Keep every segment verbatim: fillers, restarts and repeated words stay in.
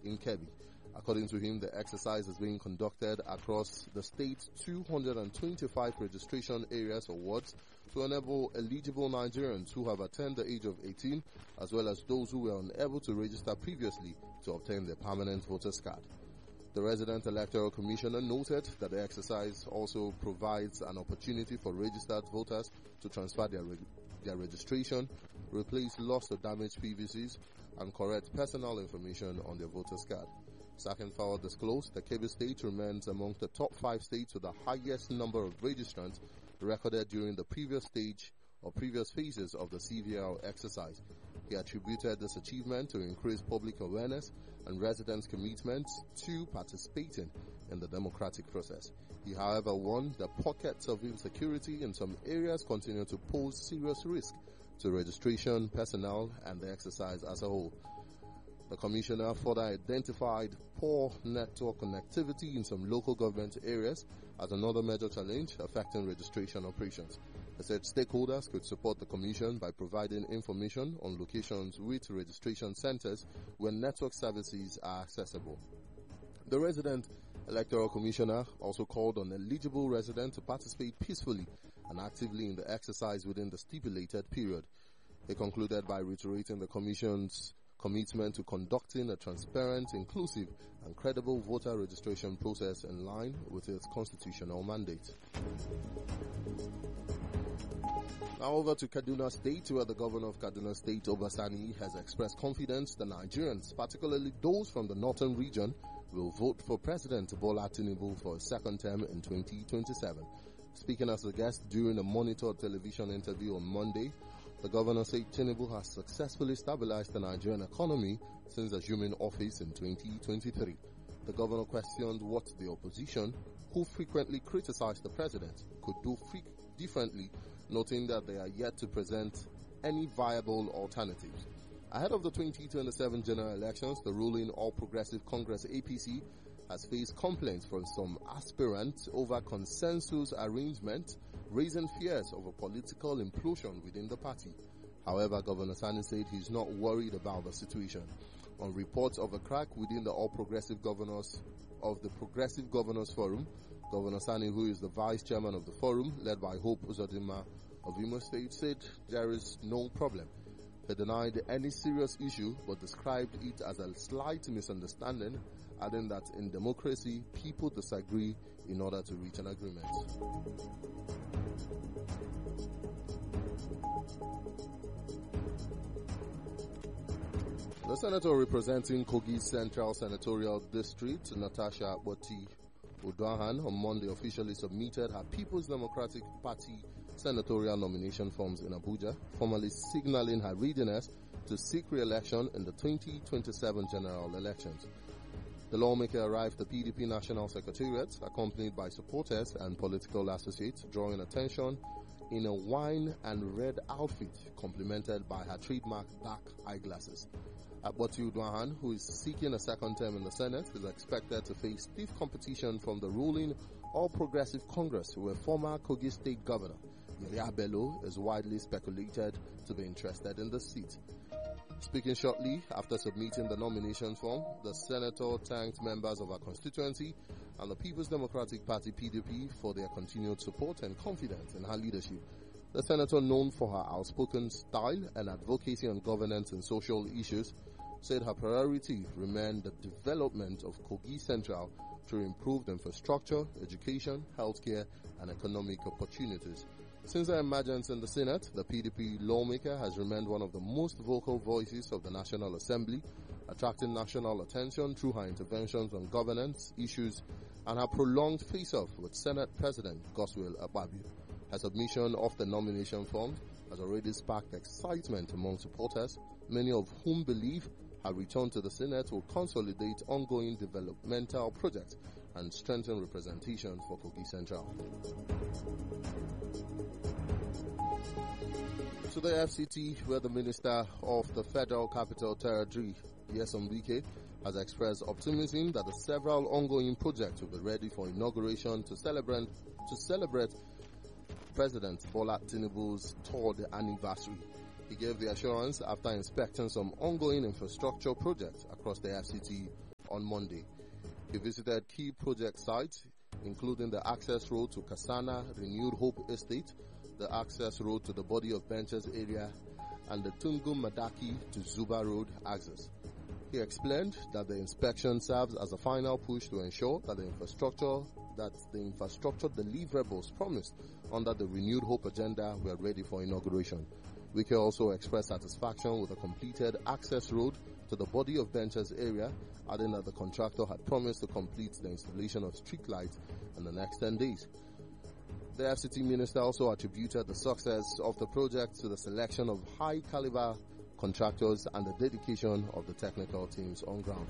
in Kebbi. According to him, the exercise is being conducted across the state's two hundred twenty-five registration areas or wards to enable eligible Nigerians who have attained the age of eighteen, as well as those who were unable to register previously, to obtain their permanent voters card. The resident electoral commissioner noted that the exercise also provides an opportunity for registered voters to transfer their re- their registration, replace lost or damaged P V Cs, and correct personal information on their voters card. Sakenfawad disclosed that Kebbi State remains among the top five states with the highest number of registrants recorded during the previous stage or previous phases of the C V R exercise. He attributed this achievement to increased public awareness and residents' commitment to participating in the democratic process. He, however, warned that pockets of insecurity in some areas continue to pose serious risk to registration personnel and the exercise as a whole. The commissioner further identified poor network connectivity in some local government areas as another major challenge affecting registration operations. He said stakeholders could support the commission by providing information on locations with registration centers where network services are accessible. The resident electoral commissioner also called on eligible residents to participate peacefully and actively in the exercise within the stipulated period. He concluded by reiterating the commission's commitment to conducting a transparent, inclusive, and credible voter registration process in line with its constitutional mandate. Now over to Kaduna State, where the governor of Kaduna State, Obasani, has expressed confidence that Nigerians, particularly those from the northern region, will vote for President Bola Tinubu for a second term in twenty twenty-seven. Speaking as a guest during a monitored television interview on Monday, the governor said Tinubu has successfully stabilized the Nigerian economy since assuming office in twenty twenty-three. The governor questioned what the opposition, who frequently criticized the president, could do differently, noting that they are yet to present any viable alternatives. Ahead of the twenty twenty-seven general elections, the ruling All Progressive Congress A P C has faced complaints from some aspirants over consensus arrangement, raising fears of a political implosion within the party. However, Governor Sani said he's not worried about the situation. On reports of a crack within the All Progressive Governors of the Progressive Governors Forum, Governor Sani, who is the vice chairman of the forum, led by Hope Uzodinma of Imo State, said there is no problem. He denied any serious issue but described it as a slight misunderstanding, adding that in democracy, people disagree in order to reach an agreement. The senator representing Kogi Central Senatorial District, Natasha Boti Udwahan, on Monday officially submitted her People's Democratic Party senatorial nomination forms in Abuja, formally signaling her readiness to seek re-election in the twenty twenty-seven general elections. The lawmaker arrived at the P D P National Secretariat, accompanied by supporters and political associates, drawing attention in a wine and red outfit, complemented by her trademark dark eyeglasses. Aboti Udwahan, who is seeking a second term in the Senate, is expected to face stiff competition from the ruling All Progressive Congress, where former Kogi State Governor Yaya Bello is widely speculated to be interested in the seat. Speaking shortly after submitting the nomination form, the senator thanked members of her constituency and the People's Democratic Party P D P for their continued support and confidence in her leadership. The senator, known for her outspoken style and advocacy on governance and social issues, said her priority remained the development of Kogi Central through improved infrastructure, education, healthcare, and economic opportunities. Since her emergence in the Senate, the P D P lawmaker has remained one of the most vocal voices of the National Assembly, attracting national attention through her interventions on governance issues and her prolonged face-off with Senate President Godswill Akpabio. Her submission of the nomination form has already sparked excitement among supporters, many of whom believe her return to the Senate will consolidate ongoing developmental projects and strengthen representation for Kogi Central. To the F C T, where the Minister of the Federal Capital Territory, Nyesom Wike, has expressed optimism that the several ongoing projects will be ready for inauguration to celebrate to celebrate President Bola Tinubu's third anniversary. He gave the assurance after inspecting some ongoing infrastructure projects across the F C T on Monday. He visited key project sites, including the access road to Kasana Renewed Hope Estate, the access road to the Body of Benches area, and the Tungum Madaki to Zuba Road access. He explained that the inspection serves as a final push to ensure that the infrastructure that the infrastructure deliverables promised under the Renewed Hope agenda were ready for inauguration. Wike also expressed satisfaction with the completed access road to the Body of Benches area, adding that the contractor had promised to complete the installation of street lights in the next ten days. The F C T minister also attributed the success of the project to the selection of high-caliber contractors and the dedication of the technical teams on ground.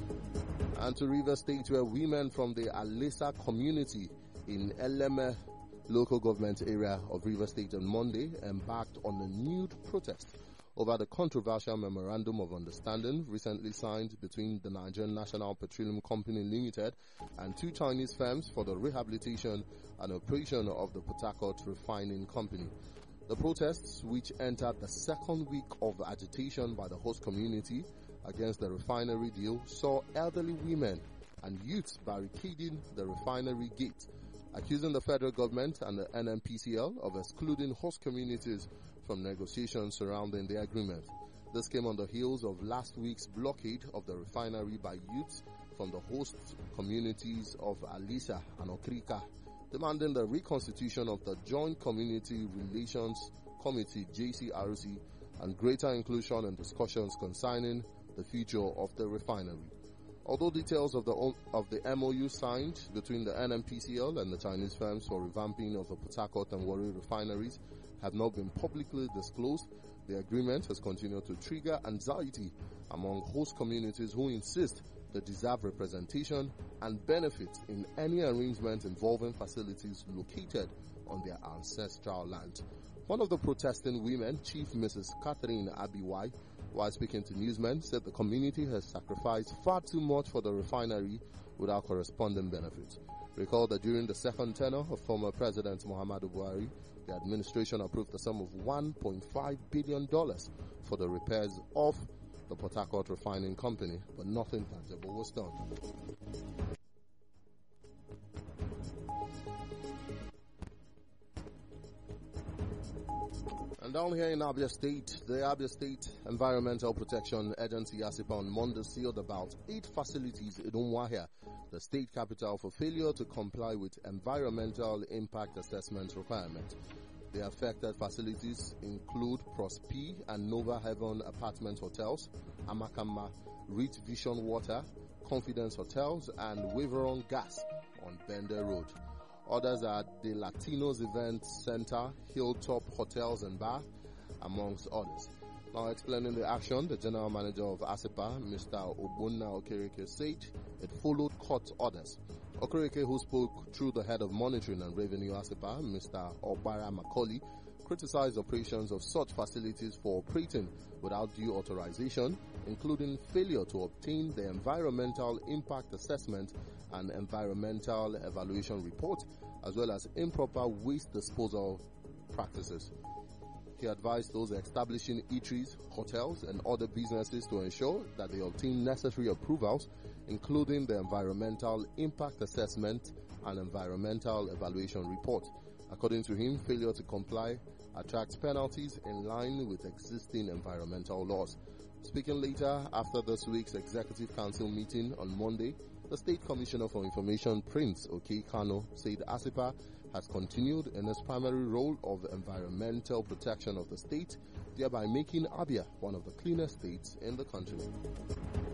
And to Rivers State, where women from the Alisa community in Eleme local government area of Rivers State on Monday embarked on a nude protest over the controversial Memorandum of Understanding recently signed between the Nigerian National Petroleum Company Limited and two Chinese firms for the rehabilitation and operation of the Port Harcourt Refining Company. The protests, which entered the second week of agitation by the host community against the refinery deal, saw elderly women and youths barricading the refinery gate, accusing the federal government and the N N P C L of excluding host communities from negotiations surrounding the agreement. This came on the heels of last week's blockade of the refinery by youths from the host communities of Alisa and Okrika, demanding the reconstitution of the Joint Community Relations Committee J C R C and greater inclusion in discussions concerning the future of the refinery. Although details of the of the M O U signed between the N N P C L and the Chinese firms for revamping of the Port Harcourt and Warri refineries have not been publicly disclosed, the agreement has continued to trigger anxiety among host communities who insist they deserve representation and benefits in any arrangement involving facilities located on their ancestral land. One of the protesting women, Chief Missus Catherine Abiwai, while speaking to newsmen, said the community has sacrificed far too much for the refinery without corresponding benefits. Recall that during the second tenure of former President Muhammadu Buhari, the administration approved a sum of one point five billion dollars for the repairs of the Port Harcourt Refining Company, but nothing tangible was done. And down here in Abia State, the Abia State Environmental Protection Agency ASIPA on Monday sealed about eight facilities in Umuahia, the state capital, for failure to comply with environmental impact assessment requirements. The affected facilities include Prospe and Nova Heaven Apartment Hotels, Amakama, Rich Vision Water, Confidence Hotels, and Waveron Gas on Bender Road. Others are the Latinos Event Center, Hilltop Hotels and Bar, amongst others. Now explaining the action, the General Manager of ASIPA, Mister Obunna Okereke, said it followed court orders. Okereke, who spoke through the head of monitoring and revenue ASIPA, Mister Obara Macaulay, criticized operations of such facilities for operating without due authorization, including failure to obtain the environmental impact assessment and environmental evaluation report, as well as improper waste disposal practices. He advised those establishing eateries, hotels, and other businesses to ensure that they obtain necessary approvals, including the environmental impact assessment and environmental evaluation report. According to him, failure to comply attracts penalties in line with existing environmental laws. Speaking later after this week's Executive Council meeting on Monday, the State Commissioner for Information, Prince Oke Kano, said ASIPA has continued in its primary role of environmental protection of the state, thereby making Abia one of the cleanest states in the country.